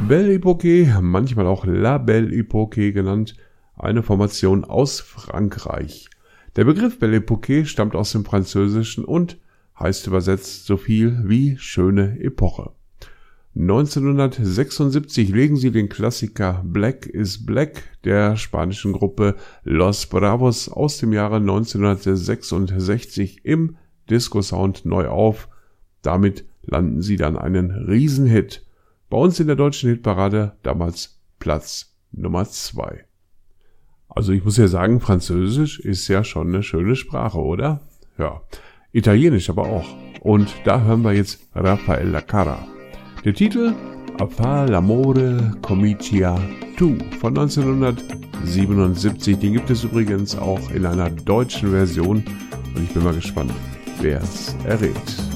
Belle Époque, manchmal auch La Belle Époque genannt, eine Formation aus Frankreich. Der Begriff Belle Époque stammt aus dem Französischen und heißt übersetzt so viel wie schöne Epoche. 1976 legen sie den Klassiker Black is Black der spanischen Gruppe Los Bravos aus dem Jahre 1966 im Disco-Sound neu auf. Damit landen sie dann einen Riesenhit. Bei uns in der deutschen Hitparade damals Platz Nummer 2. Also ich muss ja sagen, Französisch ist ja schon eine schöne Sprache, oder? Ja, Italienisch aber auch. Und da hören wir jetzt Rafael Lacara. Der Titel A fa l'amore comincia tu von 1977. Den gibt es übrigens auch in einer deutschen Version. Und ich bin mal gespannt, wer es errät.